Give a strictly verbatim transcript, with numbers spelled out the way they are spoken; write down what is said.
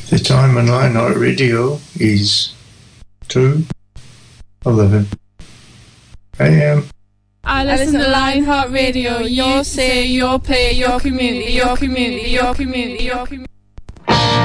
The time on Lionheart Radio is two eleven a m. I listen to Lionheart Radio. Your say, your play, your community, your community, your community, your community.